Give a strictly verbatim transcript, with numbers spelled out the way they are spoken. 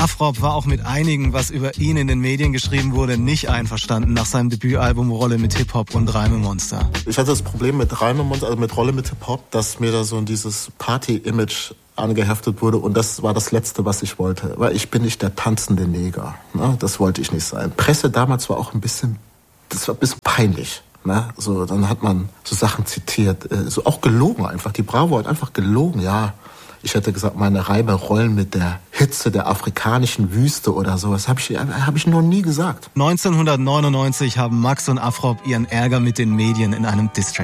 Afrob war auch mit einigen, was über ihn in den Medien geschrieben wurde, nicht einverstanden nach seinem Debütalbum Rolle mit Hip-Hop und Reimemonster. Ich hatte das Problem mit Reimemonster, also mit Rolle mit Hip-Hop, dass mir da so dieses Party-Image angeheftet wurde und das war das Letzte, was ich wollte. Weil ich bin nicht der tanzende Neger. Ne? Das wollte ich nicht sein. Presse damals war auch ein bisschen, das war ein bisschen peinlich. Ne? So, dann hat man so Sachen zitiert, so auch gelogen einfach. Die Bravo hat einfach gelogen, ja. Ich hätte gesagt, meine Reime rollen mit der Hitze der afrikanischen Wüste oder so. Das habe ich, hab ich noch nie gesagt. neunzehnhundertneunundneunzig haben Max und Afrob ihren Ärger mit den Medien in einem Distrack